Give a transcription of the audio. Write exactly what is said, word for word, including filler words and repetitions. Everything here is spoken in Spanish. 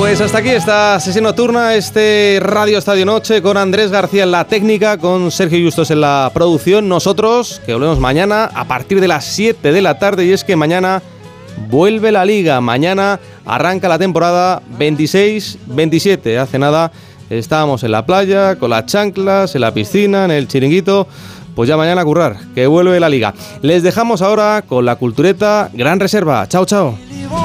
Pues hasta aquí esta sesión nocturna, este Radio Estadio Noche, con Andrés García en la técnica, con Sergio Justos en la producción. Nosotros, que volvemos mañana a partir de las siete de la tarde, y es que mañana vuelve la Liga. Mañana arranca la temporada veintiséis veintisiete. Hace nada estábamos en la playa, con las chanclas, en la piscina, en el chiringuito. Pues ya mañana a currar, que vuelve la Liga. Les dejamos ahora con la cultureta Gran Reserva. Chao, chao.